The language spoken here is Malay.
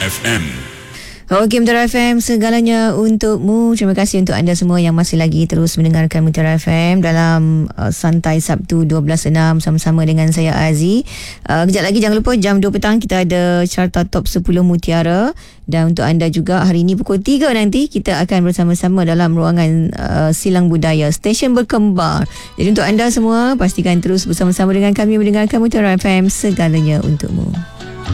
FM. Okey, Mutiara FM, segalanya untukmu. Terima kasih untuk anda semua yang masih lagi terus mendengarkan Mutiara FM dalam Santai Sabtu 12.6 sama-sama dengan saya Aziz. Kejap lagi jangan lupa jam 2 petang kita ada carta top 10 Mutiara. Dan untuk anda juga hari ini pukul 3 nanti kita akan bersama-sama dalam ruangan Silang Budaya Stesen Berkembar. Jadi untuk anda semua pastikan terus bersama-sama dengan kami mendengarkan Mutiara FM, segalanya untukmu.